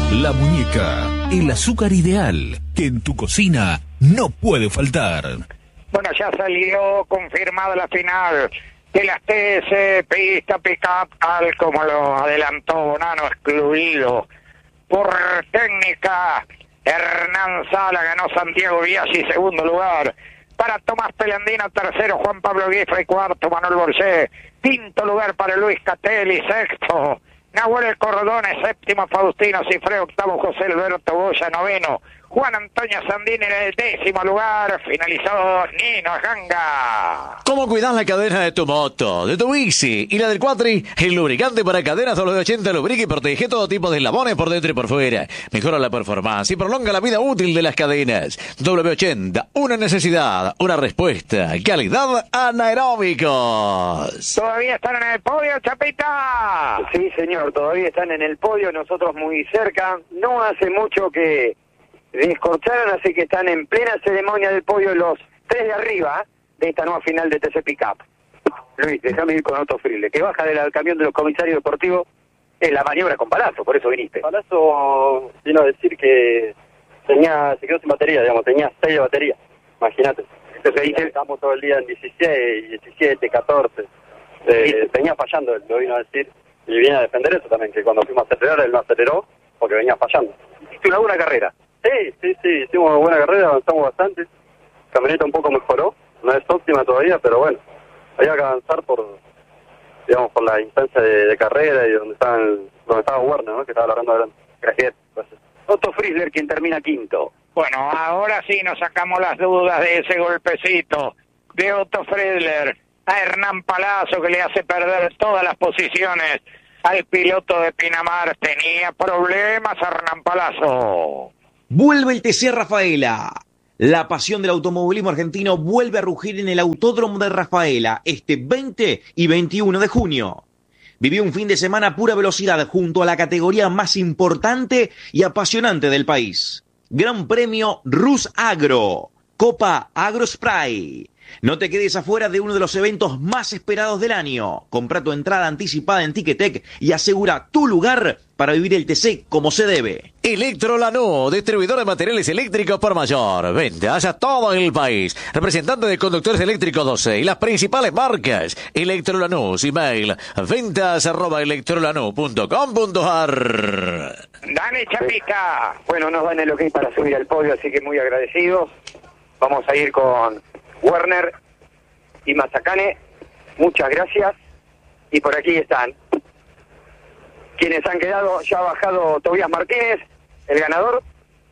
La muñeca, el azúcar ideal que en tu cocina no puede faltar. Bueno, ya salió confirmada la final de las TS Pista Pickup, tal como lo adelantó Bonano, excluido por técnica. Hernán Sala ganó Santiago Biaggi, segundo lugar. Para Tomás Pelandino, tercero. Juan Pablo Guifre, cuarto. Manuel Borgé, quinto lugar para Luis Catelli, sexto. Nahuel Cordone, séptimo. Faustino Cifré, octavo. José Alberto Goya, noveno. Juan Antonio Sandini en el décimo lugar. Finalizó Nino Ganga. ¿Cómo cuidas la cadena de tu moto, de tu bici y la del cuatri? El lubricante para cadenas W80 lubrica y protege todo tipo de eslabones por dentro y por fuera. Mejora la performance y prolonga la vida útil de las cadenas. W80, una necesidad, una respuesta. Calidad anaeróbicos. ¿Todavía están en el podio, Chapita? Sí, señor, todavía están en el podio, nosotros muy cerca. No hace mucho que descorcharon, así que están en plena ceremonia del podio los tres de arriba de esta nueva final de TC Pickup. Luis, déjame ir con Otto Friedle, que baja del camión de los comisarios deportivos en la maniobra con Palazzo, por eso viniste. Palazzo vino a decir que se quedó sin batería, digamos, tenía 6 de batería, imagínate. Entonces dice, estamos todo el día en 16, 17, 14, venía fallando, él lo vino a decir, y viene a defender eso también, que cuando fuimos a acelerar, él no aceleró porque venía fallando. hiciste una buena carrera. Sí, hicimos una buena carrera, avanzamos bastante. La camioneta un poco mejoró, no es óptima todavía, pero bueno, había que avanzar por la instancia de carrera y donde estaba Werner, ¿no? Que estaba largando adelante. Gracias. Otto Friedle, quien termina quinto. Bueno, ahora sí nos sacamos las dudas de ese golpecito de Otto Friedle a Hernán Palazzo, que le hace perder todas las posiciones al piloto de Pinamar. Tenía problemas Hernán Palazzo. Vuelve el TC Rafaela. La pasión del automovilismo argentino vuelve a rugir en el Autódromo de Rafaela este 20 y 21 de junio. Vivió un fin de semana a pura velocidad junto a la categoría más importante y apasionante del país. Gran Premio Rus Agro, Copa AgroSpray. No te quedes afuera de uno de los eventos más esperados del año. Compra tu entrada anticipada en Ticketek y asegura tu lugar para vivir el TC como se debe. Electrolanú, distribuidor de materiales eléctricos por mayor. Ventas a todo el país. Representante de conductores eléctricos 12 y las principales marcas. Electrolanú, email ventas@electrolanú.com.ar. Dale, Chapita. Bueno, nos dan el ok para subir al podio, así que muy agradecidos. Vamos a ir con Werner y Mazacane. Muchas gracias. Y por aquí están quienes han quedado. Ya ha bajado Tobías Martínez, el ganador.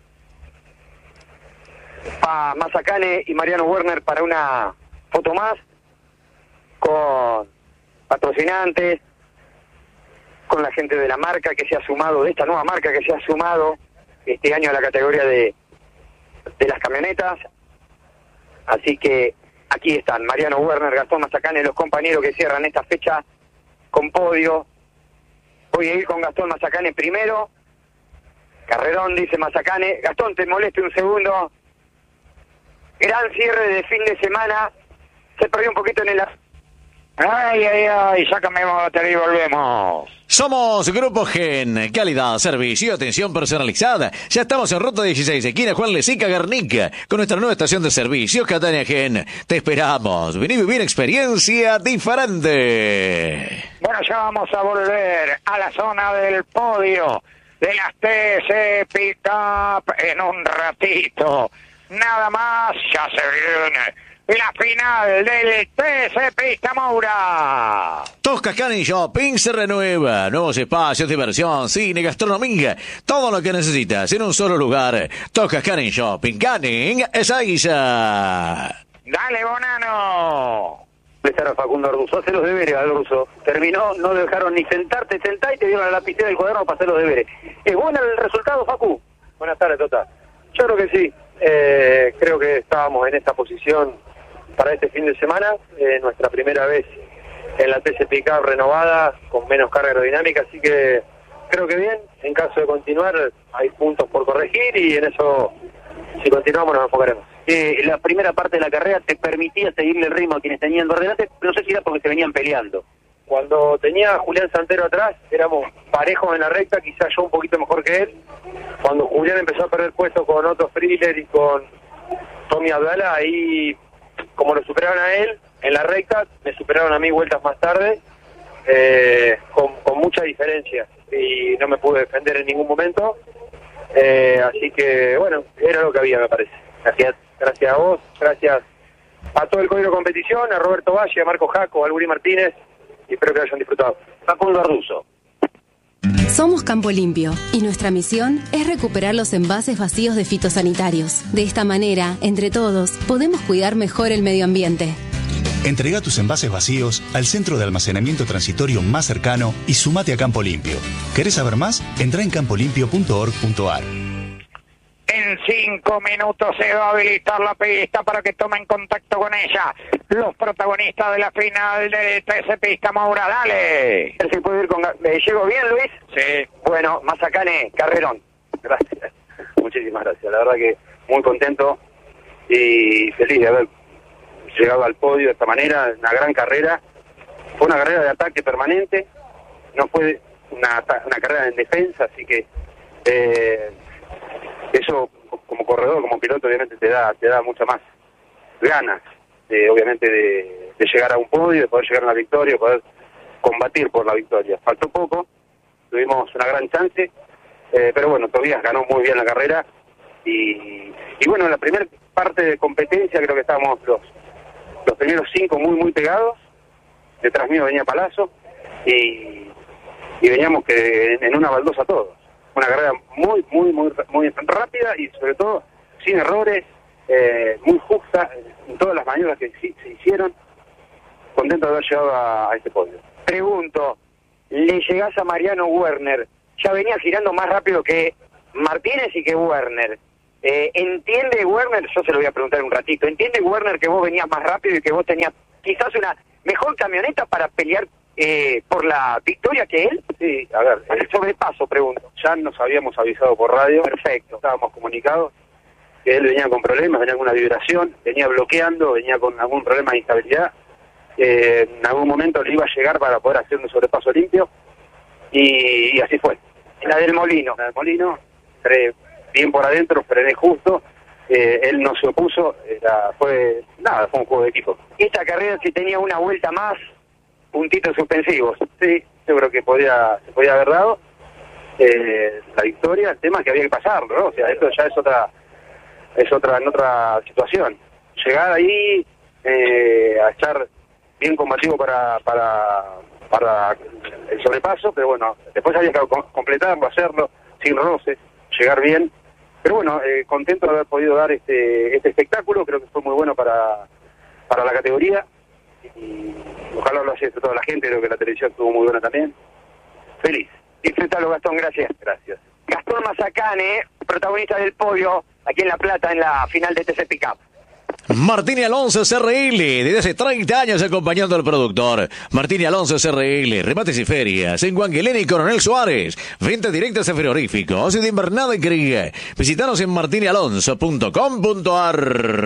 A Mazacane y Mariano Werner para una foto más con patrocinantes, con la gente de la marca que se ha sumado, de esta nueva marca que se ha sumado este año a la categoría de las camionetas. Así que aquí están Mariano Werner, Gastón Mazacane, los compañeros que cierran esta fecha con podio. Voy a ir con Gastón Mazacane primero. Carrerón, dice Mazacane. Gastón, te moleste un segundo. Gran cierre de fin de semana. Se perdió un poquito en el... Ay, sácame la batería y volvemos. Somos Grupo Gen, calidad, servicio y atención personalizada. Ya estamos en Ruta 16, esquina Juan Lezica, Guernica, con nuestra nueva estación de servicio, Catania Gen. Te esperamos. Vení a vivir experiencia diferente. Bueno, ya vamos a volver a la zona del podio de las TC Pickup en un ratito. Nada más, ya se viene la final del TC Pista Moura. Tosca Canning Shopping se renueva. Nuevos espacios, diversión, cine, gastronomía. Todo lo que necesitas en un solo lugar. Tosca Canning Shopping. Canning es Aiza. Dale, Bonano. Empezar a Facundo Arduzo. Hace los deberes, Arduzo. Terminó, no le dejaron ni sentarte y te dieron la lapicera del cuaderno para hacer los deberes. ¿Es bueno el resultado, Facu? Buenas tardes, Tota. Yo creo que sí. Creo que estábamos en esta posición para este fin de semana, nuestra primera vez en la TC Pickup renovada, con menos carga aerodinámica, así que creo que bien. En caso de continuar, hay puntos por corregir y en eso, si continuamos, nos enfocaremos. La primera parte de la carrera te permitía seguirle el ritmo a quienes tenían por delante, pero no sé si era porque se venían peleando. Cuando tenía a Julián Santero atrás, éramos parejos en la recta, quizás yo un poquito mejor que él. Cuando Julián empezó a perder puesto con Otto Friedler y con Tommy Abdala, ahí, como lo superaron a él en la recta, me superaron a mí vueltas más tarde, con mucha diferencia. Y no me pude defender en ningún momento. Así que, bueno, era lo que había, me parece. Gracias a vos, gracias a todo el código de competición, a Roberto Valle, a Marco Jaco, a Alburi Martínez, y espero que lo hayan disfrutado. Facundo Arduzo. Somos Campo Limpio y nuestra misión es recuperar los envases vacíos de fitosanitarios. De esta manera, entre todos, podemos cuidar mejor el medio ambiente. Entrega tus envases vacíos al centro de almacenamiento transitorio más cercano y sumate a Campo Limpio. ¿Querés saber más? Entrá en campolimpio.org.ar. En 5 minutos se va a habilitar la pista para que tomen contacto con ella los protagonistas de la final de TC Pista Moura. Dale. ¿Se puede ir con... ¿Llego bien, Luis? Sí. Bueno, Mazacane, carrerón. Gracias, muchísimas gracias. La verdad que muy contento y feliz de haber llegado al podio de esta manera, una gran carrera. Fue una carrera de ataque permanente, no fue una carrera en defensa, así que eso como corredor, como piloto, obviamente te da mucha más ganas, obviamente de llegar a un podio, de poder llegar a una victoria, de poder combatir por la victoria. Faltó poco, tuvimos una gran chance, pero bueno, Tobías ganó muy bien la carrera y bueno, en la primera parte de competencia creo que estábamos los primeros 5 muy pegados. Detrás mío venía Palazzo y veníamos que en una baldosa todos. Una carrera muy rápida y sobre todo sin errores, muy justa en todas las maniobras que se hicieron. Contento de haber llegado a este podio. Pregunto, ¿le llegás a Mariano Werner? Ya venía girando más rápido que Martínez y que Werner. ¿Entiende Werner? Yo se lo voy a preguntar un ratito. ¿Entiende Werner que vos venías más rápido y que vos tenías quizás una mejor camioneta para pelear por la victoria que él? Sí, a ver. El sobrepaso, pregunto. Ya nos habíamos avisado por radio. Perfecto. Estábamos comunicados que él venía con problemas, venía con una vibración, venía bloqueando, venía con algún problema de instabilidad. En algún momento le iba a llegar para poder hacer un sobrepaso limpio y así fue. En la del Molino. La del Molino, entré bien por adentro, frené justo, él no se opuso, fue un juego de equipo. Esta carrera, si tenía una vuelta más, puntitos suspensivos. Sí, yo creo que se podía haber dado la victoria. El tema es que había que pasarlo, ¿no? O sea, esto ya es otra situación. Llegar ahí a estar bien combativo para el sobrepaso, pero bueno, después había que completarlo, hacerlo sin roces, llegar bien. Pero bueno, contento de haber podido dar este espectáculo, creo que fue muy bueno para la categoría y ojalá lo haya disfrutado la gente, creo que la televisión estuvo muy buena también. Feliz. Disfrútalo, Gastón, gracias. Gracias. Gastón Mazacane, protagonista del podio aquí en La Plata en la final de TC Pickup. Martín Alonso CRL, desde hace 30 años acompañando al productor. Martín Alonso CRL, remates y ferias en Guanguilén y Coronel Suárez. Ventas directas a frigoríficos y de invernada y cría. Visítanos en martinialonso.com.ar.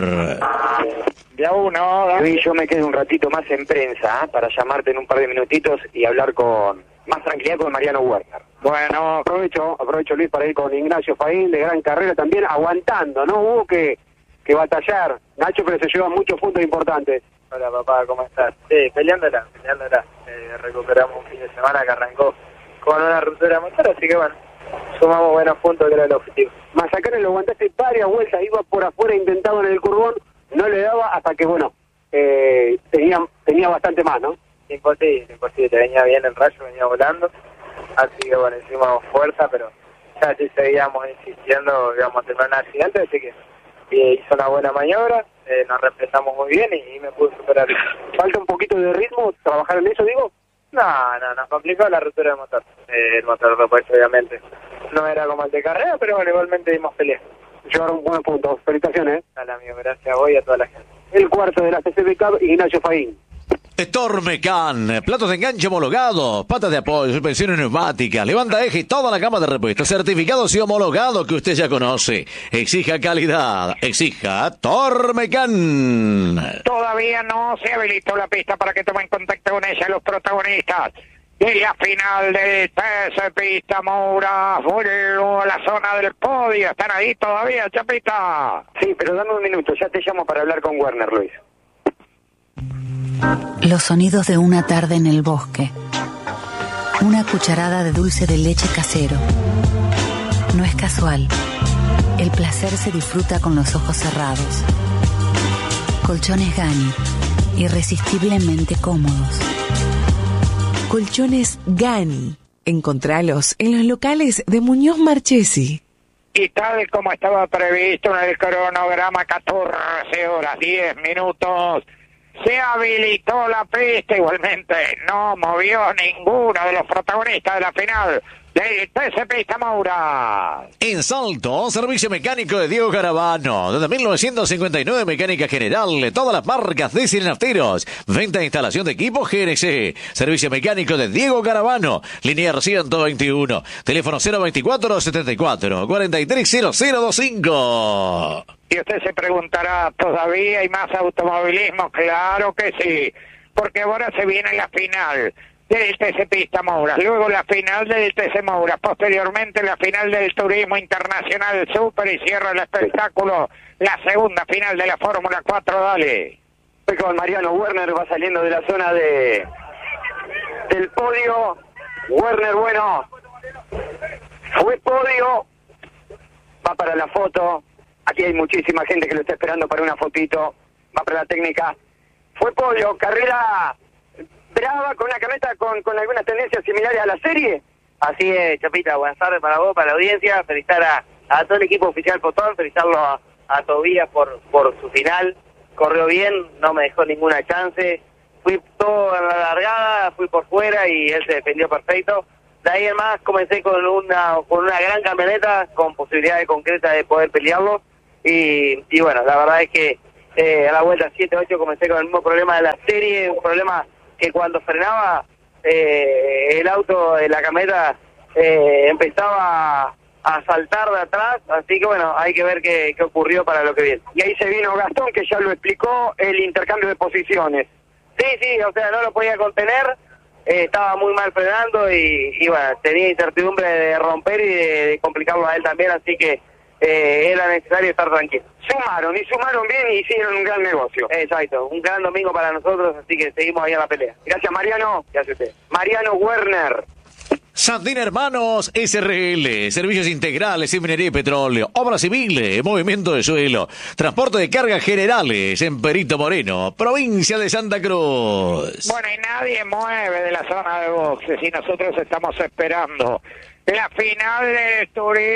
Ya uno. Luis, yo me quedo un ratito más en prensa para llamarte en un par de minutitos y hablar con más tranquilidad con Mariano Werner. Bueno, aprovecho Luis para ir con Ignacio Faín, de gran carrera también, aguantando, ¿no? Hubo que batallar, Nacho, pero se llevan muchos puntos importantes. Hola papá, ¿cómo estás? Sí, peleándola. Recuperamos un fin de semana que arrancó con una ruptura motor, así que bueno, sumamos buenos puntos, que era el objetivo. Mazacane lo aguantaste varias vueltas, iba por afuera, intentado en el curbón, no le daba hasta que, bueno, tenía bastante más, ¿no? Imposible, venía bien el rayo, venía volando, así que bueno, hicimos fuerza, pero ya si seguíamos insistiendo íbamos a tener un accidente, así que hizo una buena maniobra, nos respetamos muy bien y me pude superar. ¿Falta un poquito de ritmo, trabajar en eso, digo? No, nos complicó la ruptura del motor. El motor repuesto, obviamente, no era como el de carrera, pero bueno, igualmente dimos pelea. Llevaron buenos puntos, felicitaciones. Dale, amigo, gracias a vos y a toda la gente. El cuarto de la TC Pickup, Ignacio Faín. Tormecan, platos de enganche homologados, patas de apoyo, suspensiones neumáticas, levanta eje y toda la gama de repuestos, certificados y homologados que usted ya conoce. Exija calidad, exija Tormecan. Todavía no se habilitó la pista para que tomen contacto con ella los protagonistas. Y la final del TC Pista Moura, vuelvo a la zona del podio. ¿Están ahí todavía, Chapita? Sí, pero dame un minuto, ya te llamo para hablar con Werner, Luis. Los sonidos de una tarde en el bosque. Una cucharada de dulce de leche casero. No es casual. El placer se disfruta con los ojos cerrados. Colchones Gani, irresistiblemente cómodos. Colchones Gani. Encontralos en los locales de Muñoz Marchesi. Y tal como estaba previsto en el cronograma, 14 horas 10 minutos, se habilitó la pista. Igualmente no movió ninguno de los protagonistas de la final del TC Pista Moura. En Salto, servicio mecánico de Diego Garavano. Desde 1959, mecánica general, todas las marcas de nafteros. Venta e instalación de equipos GNC. Servicio mecánico de Diego Garavano. Linier 121. Teléfono 024-74-430025. Y usted se preguntará, ¿todavía hay más automovilismo? Claro que sí, porque ahora se viene la final del TC Pista Moura, luego la final del TC Moura, posteriormente la final del Turismo Internacional Super y cierra el espectáculo la segunda final de la Fórmula 4, dale. Hoy con Mariano Werner, va saliendo de la zona del podio. Werner, bueno, fue podio, va para la foto. Aquí hay muchísima gente que lo está esperando para una fotito. Va para la técnica. Fue podio, carrera brava, con una camioneta con algunas tendencias similares a la serie. Así es, Chapita, buenas tardes para vos, para la audiencia. Felicitar a todo el equipo oficial Potón, felicitarlo a Tobías por su final. Corrió bien, no me dejó ninguna chance. Fui todo en la largada, fui por fuera y él se defendió perfecto. De ahí en más comencé con una gran camioneta con posibilidades concretas de poder pelearlo. Y bueno, la verdad es que a la vuelta 7-8 comencé con el mismo problema de la serie, un problema que cuando frenaba el auto de la camioneta empezaba a saltar de atrás, así que bueno, hay que ver qué ocurrió para lo que viene. Y ahí se vino Gastón, que ya lo explicó, el intercambio de posiciones. Sí, o sea, no lo podía contener, estaba muy mal frenando y bueno, tenía incertidumbre de romper y de complicarlo a él también, así que era necesario estar tranquilo. Sumaron bien y hicieron un gran negocio. Exacto, un gran domingo para nosotros, así que seguimos ahí en la pelea. Gracias, Mariano. Gracias a usted. Mariano Werner. Sandín Hermanos SRL, servicios integrales en minería y petróleo, obras civiles, movimiento de suelo, transporte de cargas generales en Perito Moreno, provincia de Santa Cruz. Bueno, y nadie mueve de la zona de boxes y nosotros estamos esperando la final del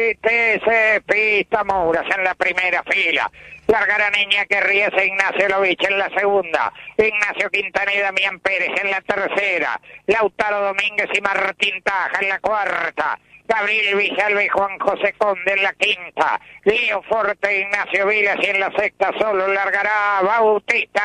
TC Pista Moura en la primera fila. Largará Iñaki Ríos e Ignacio Lovich en la segunda. Ignacio Quintana y Damián Pérez en la tercera. Lautaro Domínguez y Martín Taja en la cuarta. Gabriel Villalba y Juan José Conde en la quinta. Leo Forte e Ignacio Vilas y en la sexta solo largará Bautista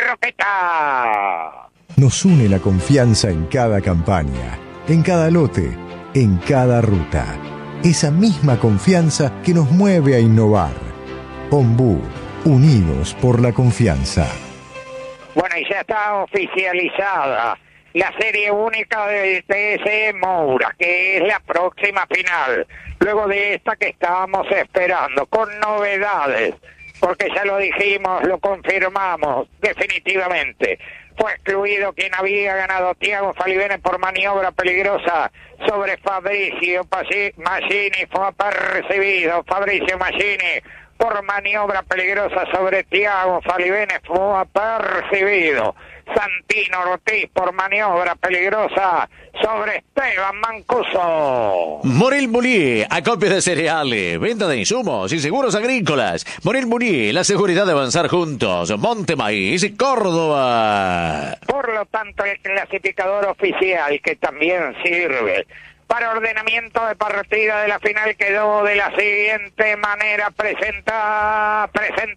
Roqueta. Nos une la confianza en cada campaña, en cada lote, en cada ruta. Esa misma confianza que nos mueve a innovar. Ombú, unidos por la confianza. Bueno, y ya está oficializada la serie única del TC Moura, que es la próxima final. Luego de esta que estábamos esperando, con novedades, porque ya lo dijimos, lo confirmamos definitivamente. Fue excluido quien había ganado, Tiago Falivene, por maniobra peligrosa sobre Fabricio Maggini. Fue apercibido Fabricio Maggini por maniobra peligrosa sobre Tiago Falivene, fue apercibido. Santino Ortiz por maniobra peligrosa sobre Esteban Mancuso. Morel Munier, acopio de cereales, venta de insumos y seguros agrícolas. Morel Munier, la seguridad de avanzar juntos. Monte Maíz, Córdoba. Por lo tanto, el clasificador oficial, que también sirve para ordenamiento de partida de la final quedó de la siguiente manera. Presenta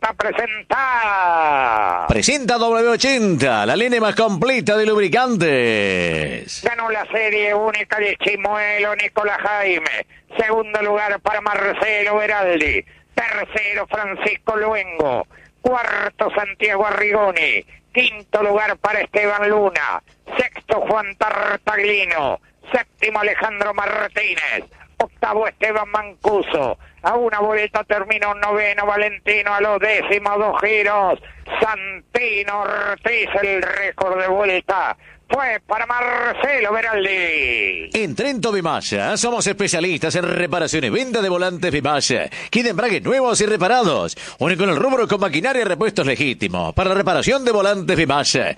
W80, la línea más completa de lubricantes. Ganó la serie única de Chimuelo Nicolás Jaime. Segundo lugar para Marcelo Beraldi. Tercero Francisco Luengo. Cuarto Santiago Arrigoni. Quinto lugar para Esteban Luna. Sexto Juan Tartaglino. Séptimo Alejandro Martínez. Octavo Esteban Mancuso. A una vuelta terminó noveno Valentino. A los 12 giros Santino Ortiz. El récord de vuelta fue para Marcelo Beraldi. En Trento Vimasa somos especialistas en reparación y venta de volantes Vimasa. Kit de embrague nuevos y reparados. Único en el rubro con maquinaria y repuestos legítimos. Para la reparación de volantes Vimasa.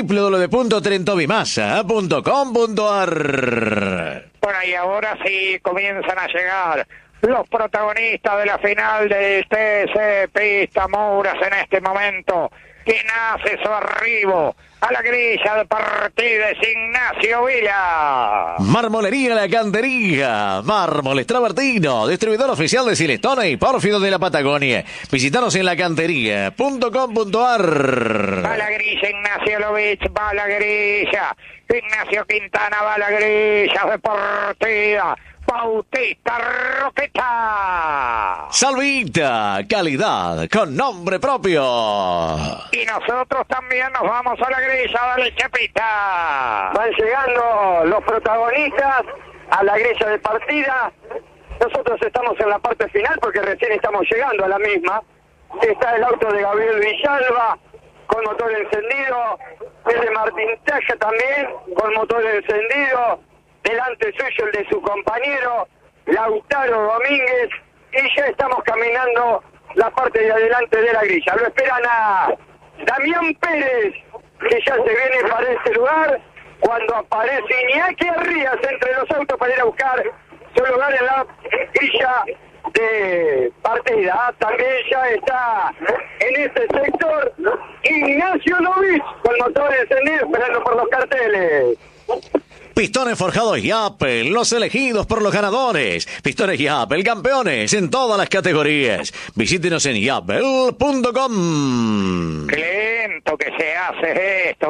www.trentovimasa.com.ar. Por ahí ahora sí comienzan a llegar los protagonistas de la final del TC Pista Mouras en este momento. Quien hace su arribo a la grilla de partida es Ignacio Vila. Marmolería La Cantería. Mármoles Travertino, distribuidor oficial de Silestone y Pórfido de la Patagonia. Visítanos en lacantería.com.ar. Va la grilla Ignacio Lovich, va la grilla. Ignacio Quintana va la grilla de partida. Bautista Roqueta. Salvita, calidad con nombre propio. Y nosotros también nos vamos a la grilla, dale Chapita. Van llegando los protagonistas a la grilla de partida. Nosotros estamos en la parte final porque recién estamos llegando a la misma. Está el auto de Gabriel Villalba con motor encendido. El de Martín Teja también con motor encendido. Delante suyo el de su compañero Lautaro Domínguez, y ya estamos caminando la parte de adelante de la grilla. Lo esperan a Damián Pérez, que ya se viene para ese lugar, cuando aparece Iñaki Arrías entre los autos para ir a buscar su lugar en la grilla de partida. También ya está en este sector Ignacio Lovich con motor encendido esperando por los carteles. Pistones forjados Yapel, los elegidos por los ganadores. Pistones Yapel, campeones en todas las categorías. Visítenos en yapel.com. Qué lento que se hace esto.